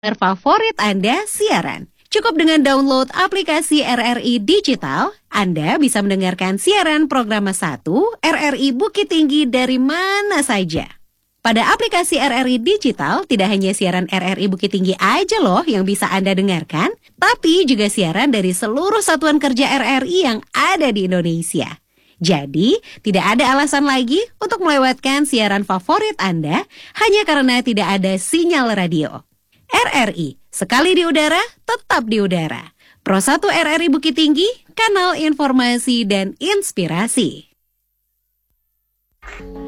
Favorit Anda siaran. Cukup dengan download aplikasi RRI Digital, Anda bisa mendengarkan siaran program 1 RRI Bukit Tinggi dari mana saja. Pada aplikasi RRI Digital, tidak hanya siaran RRI Bukit Tinggi aja loh yang bisa Anda dengarkan, tapi juga siaran dari seluruh satuan kerja RRI yang ada di Indonesia. Jadi, tidak ada alasan lagi untuk melewatkan siaran favorit Anda hanya karena tidak ada sinyal radio. RRI, sekali di udara, tetap di udara. Pro 1 RRI Bukit Tinggi, kanal informasi dan inspirasi.